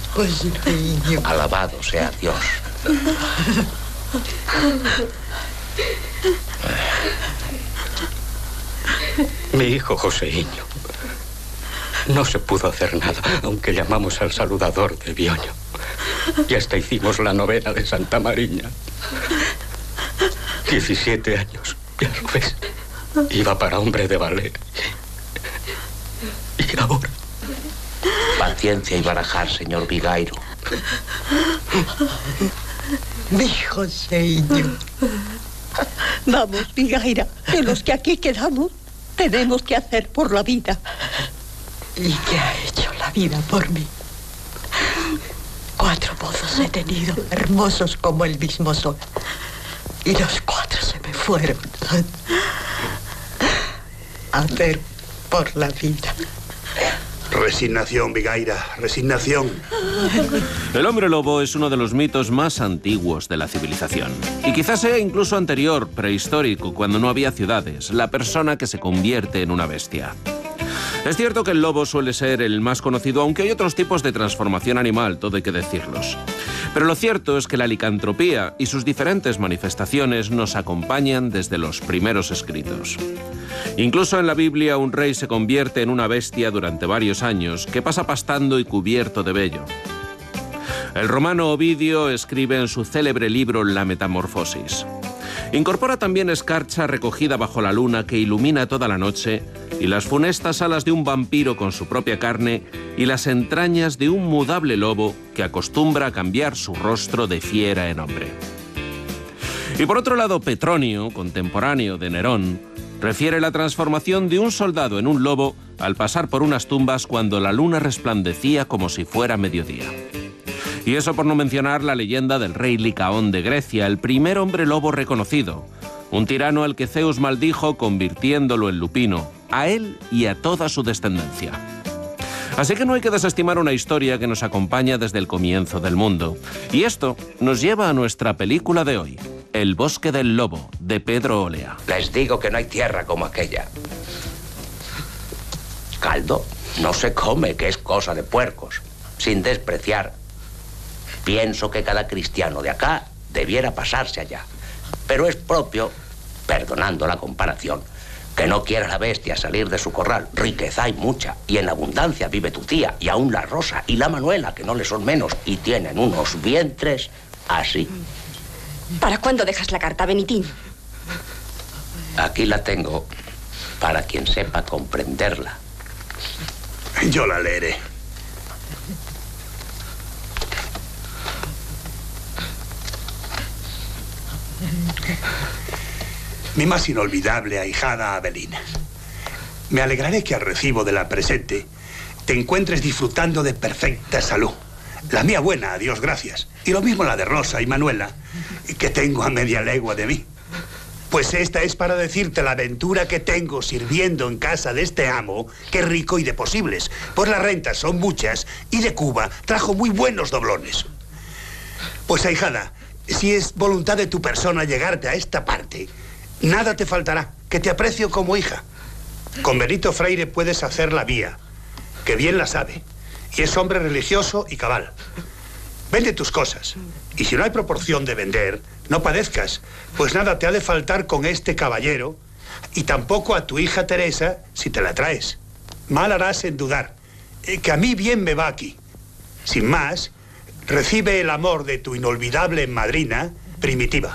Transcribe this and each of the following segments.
Joséiño. Alabado sea Dios. Mi hijo Joséiño. No se pudo hacer nada, aunque llamamos al saludador de Bioño. Y hasta hicimos la novena de Santa Mariña. 17 años, ya lo ves. Iba para hombre de ballet. Y ahora... Paciencia y barajar, señor Vigairo. Mi Joséiño. Vamos, Vigaira, que los que aquí quedamos tenemos que hacer por la vida. ¿Y qué ha hecho la vida por mí? 4 pozos he tenido, hermosos como el mismo sol. Y los 4 se me fueron. Hacer por la vida. Resignación, Vigaira, resignación. El hombre lobo es uno de los mitos más antiguos de la civilización. Y quizás sea incluso anterior, prehistórico, cuando no había ciudades, la persona que se convierte en una bestia. Es cierto que el lobo suele ser el más conocido, aunque hay otros tipos de transformación animal, todo hay que decirlos. Pero lo cierto es que la licantropía y sus diferentes manifestaciones nos acompañan desde los primeros escritos. Incluso en la Biblia un rey se convierte en una bestia durante varios años, que pasa pastando y cubierto de vello. El romano Ovidio escribe en su célebre libro La Metamorfosis. Incorpora también escarcha recogida bajo la luna que ilumina toda la noche y las funestas alas de un vampiro con su propia carne y las entrañas de un mudable lobo que acostumbra a cambiar su rostro de fiera en hombre. Y por otro lado, Petronio, contemporáneo de Nerón, refiere la transformación de un soldado en un lobo al pasar por unas tumbas cuando la luna resplandecía como si fuera mediodía. Y eso por no mencionar la leyenda del rey Licaón de Grecia, el primer hombre lobo reconocido, un tirano al que Zeus maldijo convirtiéndolo en lupino, a él y a toda su descendencia. Así que no hay que desestimar una historia que nos acompaña desde el comienzo del mundo. Y esto nos lleva a nuestra película de hoy, El bosque del lobo, de Pedro Olea. Les digo que no hay tierra como aquella. Caldo no se come, que es cosa de puercos, sin despreciar. Pienso que cada cristiano de acá debiera pasarse allá. Pero es propio, perdonando la comparación, que no quiera la bestia salir de su corral. Riqueza hay mucha, y en abundancia vive tu tía, y aún la Rosa y la Manuela, que no le son menos, y tienen unos vientres así. ¿Para cuándo dejas la carta, Benitín? Aquí la tengo, para quien sepa comprenderla. Yo la leeré. Mi más inolvidable ahijada Abelina, me alegraré que al recibo de la presente te encuentres disfrutando de perfecta salud. La mía buena, a Dios gracias. Y lo mismo la de Rosa y Manuela, que tengo a media legua de mí. Pues esta es para decirte la aventura que tengo sirviendo en casa de este amo, que es rico y de posibles, pues las rentas son muchas y de Cuba trajo muy buenos doblones. Pues ahijada, si es voluntad de tu persona llegarte a esta parte, nada te faltará, que te aprecio como hija. Con Benito Freire puedes hacer la vía, que bien la sabe, y es hombre religioso y cabal. Vende tus cosas, y si no hay proporción de vender, no padezcas, pues nada te ha de faltar con este caballero, y tampoco a tu hija Teresa si te la traes. Mal harás en dudar, que a mí bien me va aquí. Sin más, recibe el amor de tu inolvidable madrina, Primitiva.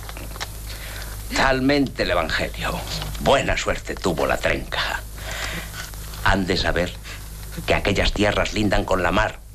Talmente el evangelio. Buena suerte tuvo la trenca. Han de saber que aquellas tierras lindan con la mar